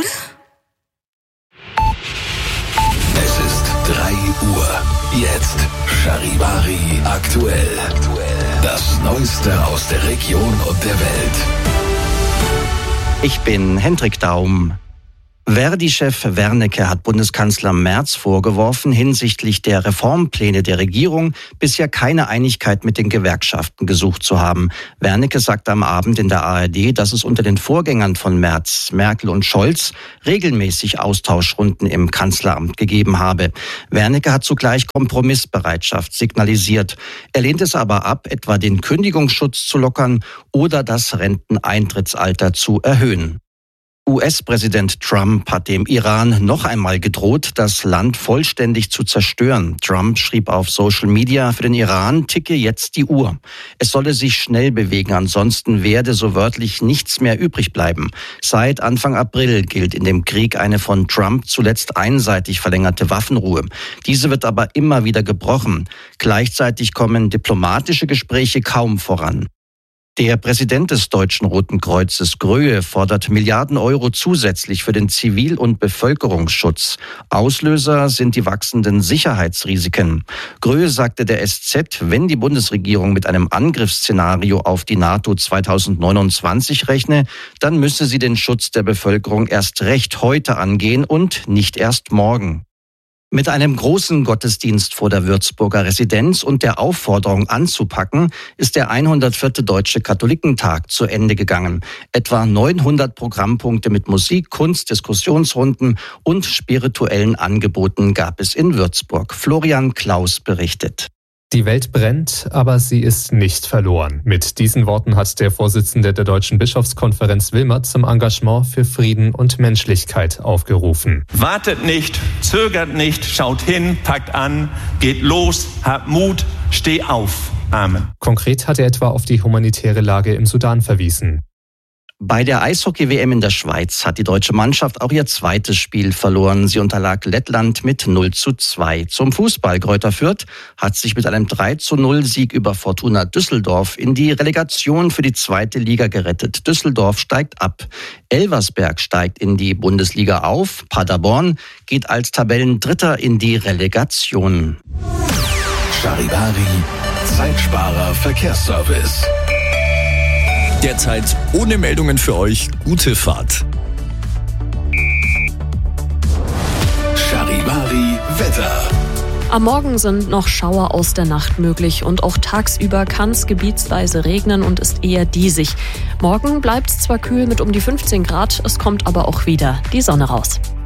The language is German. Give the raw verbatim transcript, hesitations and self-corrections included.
oder? Es ist drei Uhr. Jetzt Charivari aktuell. Das Neueste aus der Region und der Welt. Ich bin Hendrik Daum. Verdi-Chef Wernicke hat Bundeskanzler Merz vorgeworfen, hinsichtlich der Reformpläne der Regierung bisher keine Einigkeit mit den Gewerkschaften gesucht zu haben. Wernicke sagte am Abend in der A R D, dass es unter den Vorgängern von Merz, Merkel und Scholz regelmäßig Austauschrunden im Kanzleramt gegeben habe. Wernicke hat zugleich Kompromissbereitschaft signalisiert. Er lehnt es aber ab, etwa den Kündigungsschutz zu lockern oder das Renteneintrittsalter zu erhöhen. U S-Präsident Trump hat dem Iran noch einmal gedroht, das Land vollständig zu zerstören. Trump schrieb auf Social Media, für den Iran ticke jetzt die Uhr. Es solle sich schnell bewegen, ansonsten werde so wörtlich nichts mehr übrig bleiben. Seit Anfang April gilt in dem Krieg eine von Trump zuletzt einseitig verlängerte Waffenruhe. Diese wird aber immer wieder gebrochen. Gleichzeitig kommen diplomatische Gespräche kaum voran. Der Präsident des Deutschen Roten Kreuzes, Gröhe, fordert Milliarden Euro zusätzlich für den Zivil- und Bevölkerungsschutz. Auslöser sind die wachsenden Sicherheitsrisiken. Gröhe sagte der S Z, wenn die Bundesregierung mit einem Angriffsszenario auf die NATO zweitausendneunundzwanzig rechne, dann müsse sie den Schutz der Bevölkerung erst recht heute angehen und nicht erst morgen. Mit einem großen Gottesdienst vor der Würzburger Residenz und der Aufforderung anzupacken, ist der hundertvierte Deutsche Katholikentag zu Ende gegangen. Etwa neunhundert Programmpunkte mit Musik, Kunst, Diskussionsrunden und spirituellen Angeboten gab es in Würzburg. Florian Klaus berichtet. Die Welt brennt, aber sie ist nicht verloren. Mit diesen Worten hat der Vorsitzende der Deutschen Bischofskonferenz Wilmert zum Engagement für Frieden und Menschlichkeit aufgerufen. Wartet nicht, zögert nicht, schaut hin, packt an, geht los, habt Mut, steh auf. Amen. Konkret hat er etwa auf die humanitäre Lage im Sudan verwiesen. Bei der Eishockey-W M in der Schweiz hat die deutsche Mannschaft auch ihr zweites Spiel verloren. Sie unterlag Lettland mit null zu zwei. Zum Fußball. Greuther Fürth hat sich mit einem drei zu null Sieg über Fortuna Düsseldorf in die Relegation für die zweite Liga gerettet. Düsseldorf steigt ab. Elversberg steigt in die Bundesliga auf. Paderborn geht als Tabellendritter in die Relegation. Charivari, Zeitsparer Verkehrsservice. Derzeit ohne Meldungen für euch. Gute Fahrt. Charivari Wetter. Am Morgen sind noch Schauer aus der Nacht möglich und auch tagsüber kann es gebietsweise regnen und ist eher diesig. Morgen bleibt es zwar kühl mit um die fünfzehn Grad, es kommt aber auch wieder die Sonne raus.